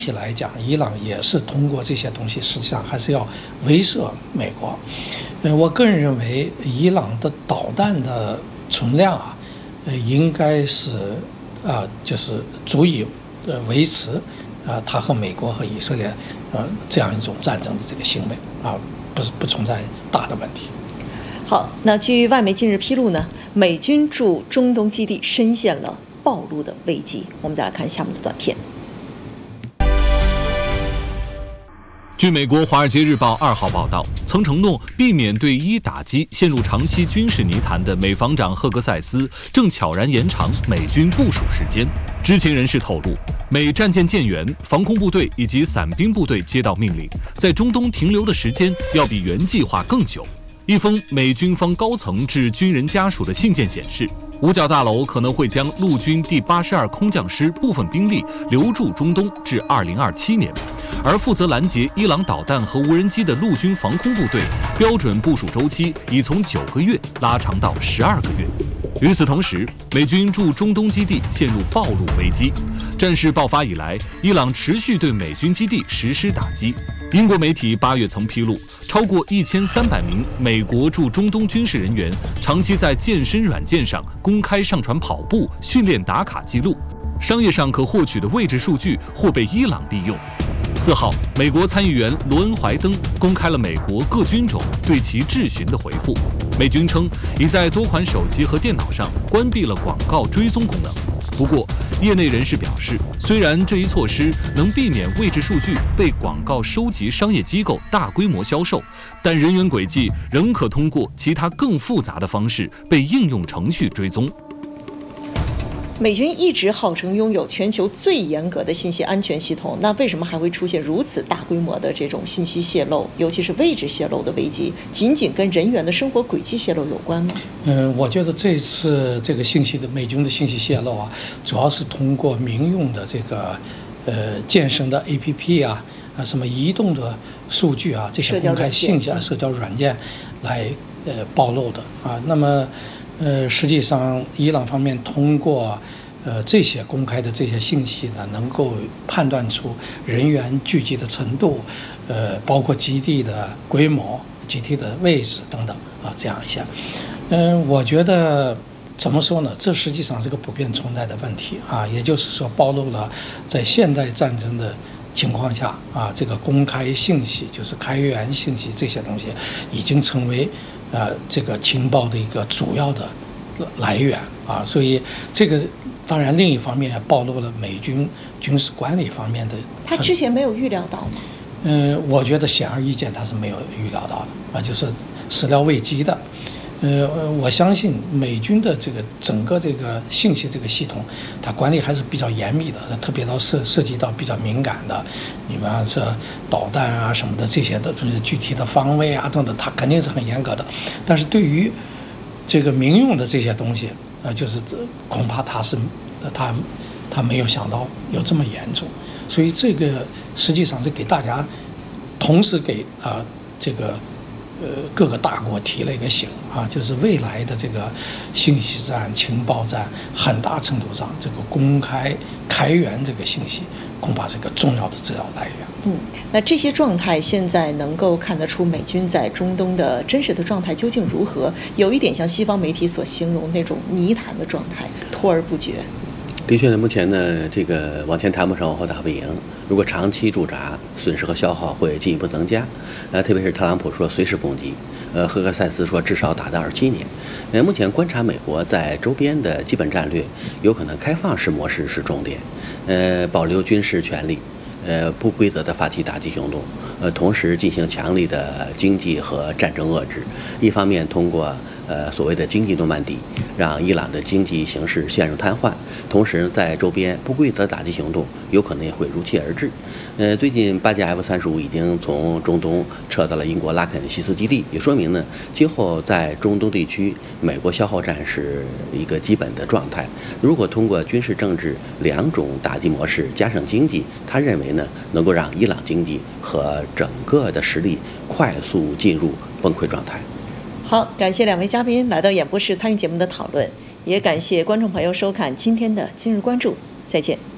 体来讲，伊朗也是通过这些东西，实际上还是要威慑美国。我个人认为，伊朗的导弹的存量啊，应该是就是足以维持它和美国和以色列这样一种战争的这个行为啊，不存在大的问题。 好，那据外媒近日披露呢，美军驻中东基地深陷了暴露的危机。我们再来看下面的短片。 据美国《华尔街日报》2号报道，曾承诺避免对伊打击陷入长期军事泥潭的美防长赫格塞斯，正悄然延长美军部署时间。知情人士透露，美战舰舰员、防空部队以及伞兵部队接到命令，在中东停留的时间要比原计划更久。一封美军方高层致军人家属的信件显示，五角大楼可能会将陆军第82空降师部分兵力留驻中东至2027年，而负责拦截伊朗导弹和无人机的陆军防空部队标准部署周期已从9个月拉长到12个月。与此同时，美军驻中东基地陷入暴露危机。战事爆发以来，伊朗持续对美军基地实施打击。英国媒体8月曾披露，超过1300名美国驻中东军事人员长期在健身软件上公开上传跑步、训练打卡记录，商业上可获取的位置数据或被伊朗利用。4号，美国参议员罗恩·怀登公开了美国各军种对其质询的回复。美军称已在多款手机和电脑上关闭了广告追踪功能。不过，业内人士表示，虽然这一措施能避免位置数据被广告收集商业机构大规模销售，但人员轨迹仍可通过其他更复杂的方式被应用程序追踪。 美军一直号称拥有全球最严格的信息安全系统，那为什么还会出现如此大规模的这种信息泄露，尤其是位置泄露的危机？仅仅跟人员的生活轨迹泄露有关吗？ 我觉得这次这个美军的信息泄露啊，主要是通过民用的这个健身的 APP 啊什么移动的数据啊，这些公开信息啊，社交软件来暴露的啊。那么实际上，伊朗方面通过这些公开的这些信息呢，能够判断出人员聚集的程度，包括基地的规模、基地的位置等等啊，这样一下。我觉得怎么说呢？这实际上是个普遍存在的问题啊，也就是说，暴露了在现代战争的情况下啊，这个公开信息，就是开源信息这些东西，已经成为这个情报的一个主要的来源啊，所以这个当然另一方面也暴露了美军军事管理方面的。 他之前没有预料到吗？ 我觉得显而易见他是没有预料到的啊，就是始料未及的。我相信美军的这个整个这个信息这个系统，它管理还是比较严密的，特别到涉及到比较敏感的，你比方说导弹啊什么的这些的具体的方位啊等等，它肯定是很严格的。但是对于这个民用的这些东西就是恐怕他没有想到有这么严重，所以这个实际上是给大家同时给这个各个大国提了一个醒啊，就是未来的这个信息战、情报战，很大程度上这个公开开源这个信息，恐怕是个重要的资料来源。 那这些状态现在能够看得出美军在中东的真实的状态究竟如何？有一点像西方媒体所形容那种泥潭的状态，拖而不决。 的确呢，目前呢，这个往前谈不成，往后打不赢。如果长期驻扎，损失和消耗会进一步增加。特别是特朗普说随时攻击，赫格塞斯说至少打到27年。目前观察美国在周边的基本战略，有可能开放式模式是重点，保留军事权力，不规则的发起打击行动，同时进行强力的经济和战争遏制。一方面通过所谓的经济诺曼底，让伊朗的经济形势陷入瘫痪，同时在周边不规则打击行动有可能也会如期而至。最近8架 F-35已经从中东撤到了英国拉肯西斯基地，也说明呢，今后在中东地区，美国消耗战是一个基本的状态。如果通过军事政治两种打击模式加上经济，他认为呢，能够让伊朗经济和整个的实力快速进入崩溃状态。 好，感谢2位嘉宾来到演播室参与节目的讨论，也感谢观众朋友收看今天的今日关注，再见。